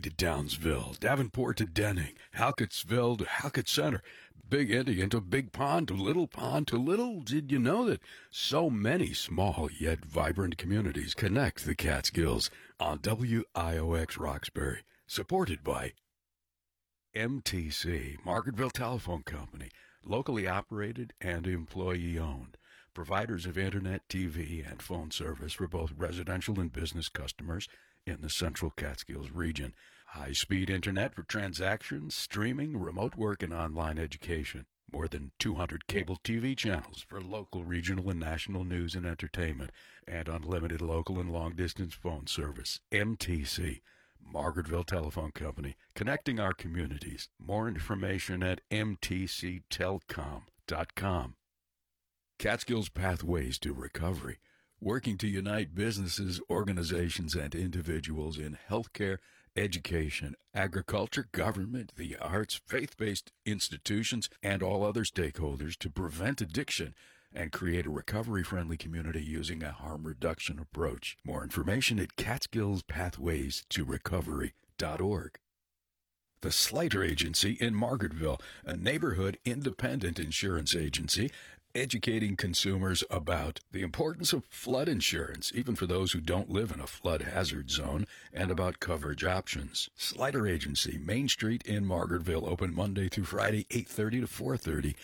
to Downsville, Davenport to Denning, Halkettsville to Halkett Center, Big Indian to Big Pond to Little Pond to Little. Did you know that so many small yet vibrant communities connect the Catskills on WIOX Roxbury, supported by MTC, Margaretville Telephone Company, locally operated and employee-owned. Providers of internet, TV, and phone service for both residential and business customers in the Central Catskills region. High-speed internet for transactions, streaming, remote work, and online education. More than 200 cable TV channels for local, regional, and national news and entertainment. And unlimited local and long-distance phone service. MTC, Margaretville Telephone Company, connecting our communities. More information at mtctelcom.com. Catskills Pathways to Recovery, working to unite businesses, organizations, and individuals in healthcare, education, agriculture, government, the arts, faith-based institutions, and all other stakeholders to prevent addiction and create a recovery-friendly community using a harm reduction approach. More information at catskillspathways-to-recovery.org. The Slater Agency in Margaretville, a neighborhood independent insurance agency, educating consumers about the importance of flood insurance, even for those who don't live in a flood hazard zone, and about coverage options. Slater Agency, Main Street in Margaretville, open Monday through Friday, 8:30 to 4:30,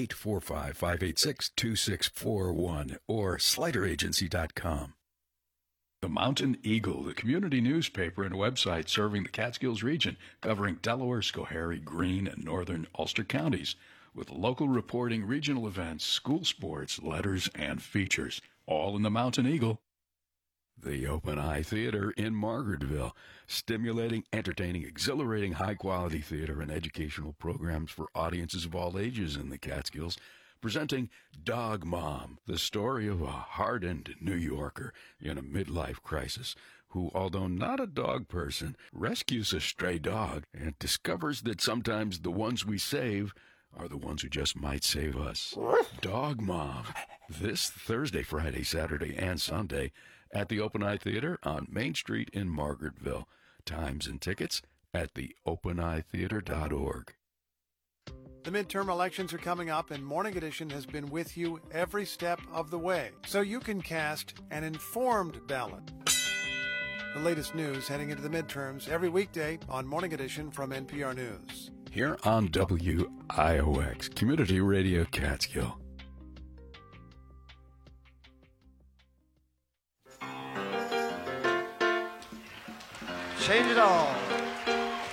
845-586-2641, or SlaterAgency.com. The Mountain Eagle, the community newspaper and website serving the Catskills region, covering Delaware, Schoharie, Greene, and northern Ulster counties, with local reporting, regional events, school sports, letters, and features, all in the Mountain Eagle. The Open Eye Theater in Margaretville, stimulating, entertaining, exhilarating, high-quality theater and educational programs for audiences of all ages in the Catskills, presenting Dog Mom, the story of a hardened New Yorker in a midlife crisis who, although not a dog person, rescues a stray dog and discovers that sometimes the ones we save are the ones who just might save us. Dog Mom, this Thursday, Friday, Saturday, and Sunday at the Open Eye Theater on Main Street in Margaretville. Times and tickets at theopeneyetheater.org. The midterm elections are coming up, and Morning Edition has been with you every step of the way, so you can cast an informed ballot. The latest news heading into the midterms every weekday on Morning Edition from NPR News. Here on WIOX, Community Radio Catskill. Change it all.